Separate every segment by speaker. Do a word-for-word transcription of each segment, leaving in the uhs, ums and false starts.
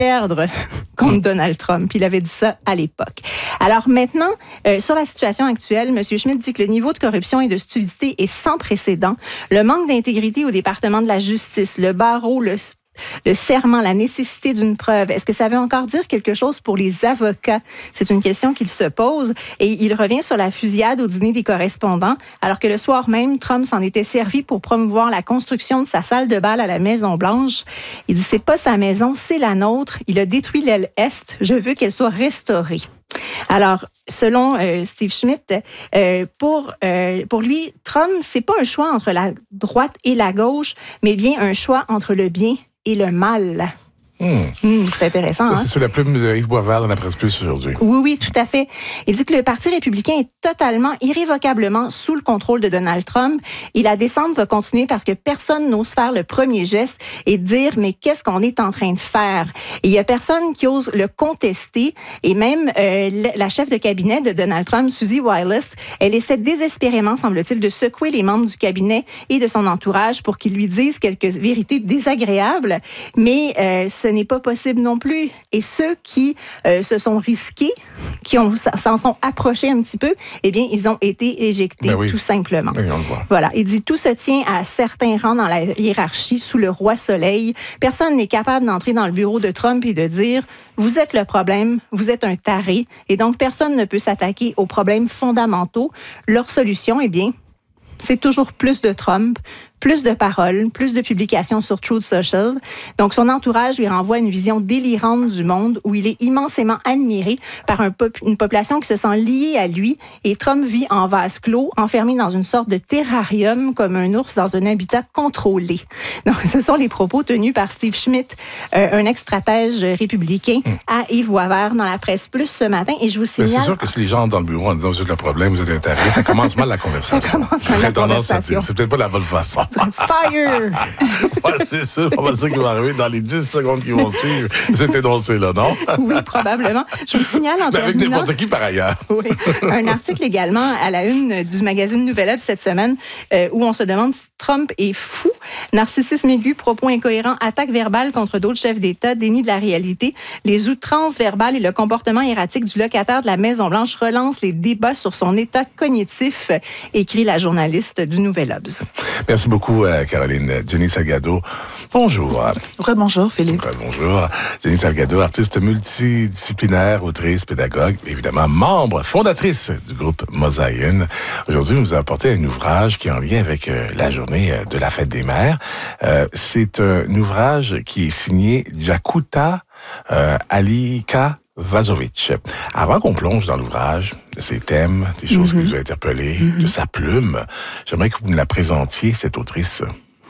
Speaker 1: perdre contre Donald Trump. Il avait dit ça à l'époque. Alors maintenant, euh, sur la situation actuelle, M. Schmidt dit que le niveau de corruption et de stupidité est sans précédent. Le manque d'intégrité au département de la justice, le barreau, le Le serment, la nécessité d'une preuve. Est-ce que ça veut encore dire quelque chose pour les avocats? C'est une question qu'il se pose. Et il revient sur la fusillade au dîner des correspondants, alors que le soir même, Trump s'en était servi pour promouvoir la construction de sa salle de bal à la Maison-Blanche. Il dit, c'est pas sa maison, c'est la nôtre. Il a détruit l'aile Est. Je veux qu'elle soit restaurée. Alors, selon euh, Steve Schmidt, euh, pour, euh, pour lui, Trump, c'est pas un choix entre la droite et la gauche, mais bien un choix entre le bien et le mal.
Speaker 2: Mmh.
Speaker 1: Mmh, c'est intéressant.
Speaker 2: Ça,
Speaker 1: hein?
Speaker 2: c'est sous la plume de Yves Boisvert dans la Presse Plus aujourd'hui.
Speaker 1: Oui, oui, tout à fait. Il dit que le Parti républicain est totalement, irrévocablement sous le contrôle de Donald Trump. Et la descente va continuer parce que personne n'ose faire le premier geste et dire, mais qu'est-ce qu'on est en train de faire? Et il y a personne qui ose le contester. Et même euh, la chef de cabinet de Donald Trump, Susie Wiles, elle essaie désespérément, semble-t-il, de secouer les membres du cabinet et de son entourage pour qu'ils lui disent quelques vérités désagréables. Mais euh, ce n'est pas possible non plus. Et ceux qui euh, se sont risqués, qui ont, s'en sont approchés un petit peu, eh bien, ils ont été éjectés, ben oui. tout simplement.
Speaker 2: Oui, on le voit.
Speaker 1: Voilà. Il dit, tout se tient à certains rangs dans la hiérarchie sous le roi Soleil. Personne n'est capable d'entrer dans le bureau de Trump et de dire, vous êtes le problème, vous êtes un taré, et donc personne ne peut s'attaquer aux problèmes fondamentaux. Leur solution, eh bien, c'est toujours plus de Trump, plus de paroles, plus de publications sur Truth Social. Donc, son entourage lui renvoie une vision délirante du monde où il est immensément admiré par un pop- une population qui se sent liée à lui. Et Trump vit en vase clos, enfermé dans une sorte de terrarium, comme un ours dans un habitat contrôlé. Donc, ce sont les propos tenus par Steve Schmidt, euh, un ex-stratège républicain, mmh. à Yves Boisvert dans la Presse Plus ce matin. Et je vous signale...
Speaker 2: Mais c'est sûr que si les gens entrent dans le bureau en disant vous êtes le problème, vous êtes un taré, ça commence mal la conversation.
Speaker 1: Ça commence mal la conversation.
Speaker 2: C'est peut-être pas la bonne façon.
Speaker 1: Fire!
Speaker 2: Ouais, c'est ça, on va dire qu'il va arriver dans les dix secondes qui vont suivre, cet énoncé-là, non?
Speaker 1: Oui, probablement. Je vous signale en
Speaker 2: Mais avec
Speaker 1: terminant...
Speaker 2: n'importe qui par ailleurs.
Speaker 1: Oui. Un article également à la une du magazine Nouvelle Obs cette semaine euh, où on se demande si Trump est fou. Narcissisme aigu, propos incohérents, attaque verbale contre d'autres chefs d'État, déni de la réalité. Les outrances verbales et le comportement erratique du locataire de la Maison-Blanche relancent les débats sur son état cognitif, écrit la journaliste du Nouvelle Obs.
Speaker 2: Merci beaucoup, Caroline. Jenny Salgado, bonjour.
Speaker 3: Rebonjour, Philippe.
Speaker 2: Bonjour. Jenny Salgado, artiste multidisciplinaire, autrice, pédagogue, évidemment membre fondatrice du groupe Mosaïen. Aujourd'hui, vous nous apportez un ouvrage qui est en lien avec euh, la journée de la fête des mères. Euh, c'est un ouvrage qui est signé Jakuta euh, Alika Vazovic. Avant qu'on plonge dans l'ouvrage, de ses thèmes, des choses mm-hmm. qui vous ont interpellé, mm-hmm. de sa plume, j'aimerais que vous me la présentiez, cette autrice.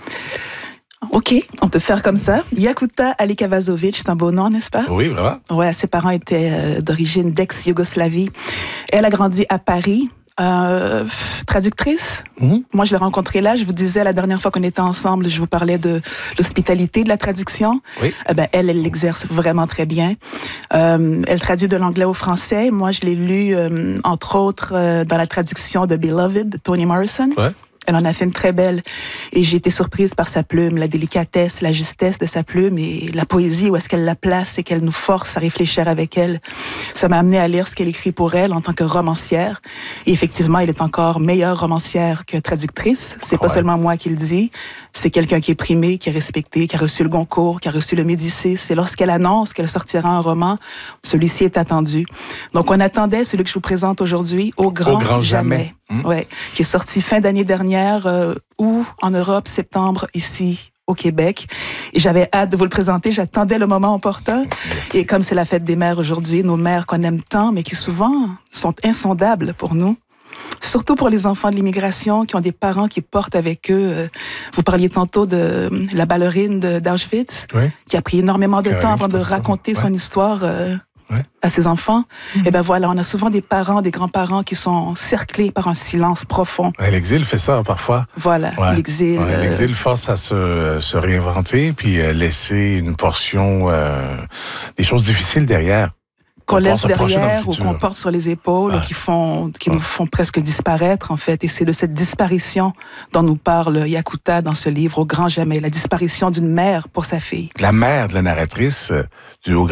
Speaker 3: OK, on peut faire comme ça. Jakuta Alika Vazovic, c'est un beau nom, n'est-ce pas?
Speaker 2: Oui, vraiment.
Speaker 3: Ouais, ses parents étaient euh, d'origine d'ex-Yougoslavie. Elle a grandi à Paris. Euh, traductrice. Mm-hmm. Moi, je l'ai rencontrée là. Je vous disais la dernière fois qu'on était ensemble, je vous parlais de l'hospitalité de la traduction.
Speaker 2: Oui.
Speaker 3: Eh ben, elle, elle l'exerce vraiment très bien. Euh, elle traduit de l'anglais au français. Moi, je l'ai lu, euh, entre autres, euh, dans la traduction de Beloved de Toni Morrison.
Speaker 2: Ouais.
Speaker 3: Elle en a fait une très belle. Et j'ai été surprise par sa plume, la délicatesse, la justesse de sa plume et la poésie, où est-ce qu'elle la place et qu'elle nous force à réfléchir avec elle. Ça m'a amené à lire ce qu'elle écrit pour elle en tant que romancière. Et effectivement, elle est encore meilleure romancière que traductrice. C'est pas ouais. seulement moi qui le dis. C'est quelqu'un qui est primé, qui est respecté, qui a reçu le Goncourt, qui a reçu le Médicis. C'est lorsqu'elle annonce qu'elle sortira un roman, celui-ci est attendu. Donc, on attendait celui que je vous présente aujourd'hui, Au grand,
Speaker 2: Au grand jamais.
Speaker 3: jamais. Mmh. Ouais, qui est sorti fin d'année dernière, euh, ou en Europe, septembre, ici, au Québec. Et j'avais hâte de vous le présenter. J'attendais le moment opportun. Merci. Et comme c'est la fête des mères aujourd'hui, nos mères qu'on aime tant, mais qui souvent sont insondables pour nous. Surtout pour les enfants de l'immigration qui ont des parents qui portent avec eux. Vous parliez tantôt de la ballerine de, d'Auschwitz, oui. qui a pris énormément de Caroline, temps avant de raconter ouais. son histoire euh, ouais. à ses enfants. Mm-hmm. Et ben voilà, on a souvent des parents, des grands-parents qui sont cerclés par un silence profond.
Speaker 2: Ouais, l'exil fait ça parfois.
Speaker 3: Voilà,
Speaker 2: ouais.
Speaker 3: l'exil.
Speaker 2: Ouais,
Speaker 3: euh...
Speaker 2: L'exil force à se, se réinventer puis euh, laisser une portion, euh, des choses difficiles derrière.
Speaker 3: qu'on laisse derrière ou
Speaker 2: futur.
Speaker 3: qu'on porte sur les épaules,
Speaker 2: Ah.
Speaker 3: qui font, qui
Speaker 2: Ah.
Speaker 3: nous font presque disparaître en fait. Et c'est de cette disparition dont nous parle Yakuta dans ce livre, Au grand jamais, la disparition d'une mère pour sa fille.
Speaker 2: La mère de la narratrice, euh, du Au